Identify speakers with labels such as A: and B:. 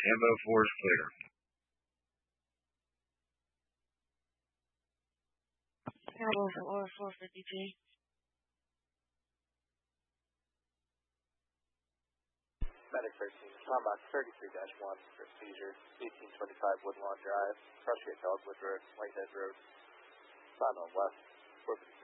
A: Ammo 4 is clear.
B: Cowboy for order 453.
C: Medic 13, combat 33-1 for seizure, 1825 Woodlawn Drive, Frustrate Dogwood Road, Whitehead Road, Simon West,